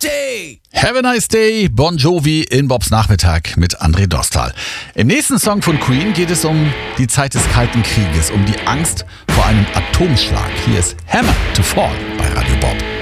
day. Have a nice day, Bon Jovi in Bobs Nachmittag mit André Dostal. Im nächsten Song von Queen geht es um die Zeit des Kalten Krieges, um die Angst vor einem Atomschlag. Hier ist Hammer to Fall bei Radio Bob.